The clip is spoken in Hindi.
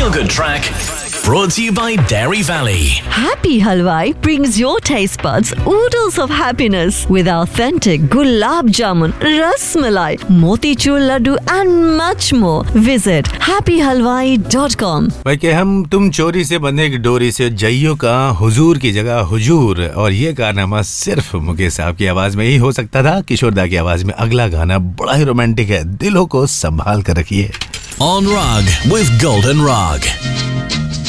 Feel Good track brought to you by Dairy Valley. Happy Halwai brings your taste buds oodles of happiness with authentic gulab jamun, ras malai, motichur laddu and much more. Visit happyhalwai.com. भाई कि हम तुम चोरी से बंधे एक डोरी से जइयो का हुजूर की जगह हुजूर, और ये कारनामा सिर्फ मुकेश साहब की आवाज में ही हो सकता था। किशोर दा की आवाज में अगला गाना बड़ा ही रोमांटिक है, दिलों को संभाल कर रखिए। On Rug with Golden Rug.